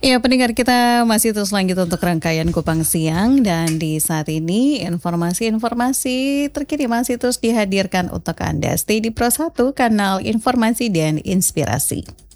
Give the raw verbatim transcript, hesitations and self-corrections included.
Ya, pendengar kita masih terus lanjut untuk rangkaian Kupang Siang dan di saat ini informasi-informasi terkini masih terus dihadirkan untuk Anda. Stay di Pro satu, kanal informasi dan inspirasi.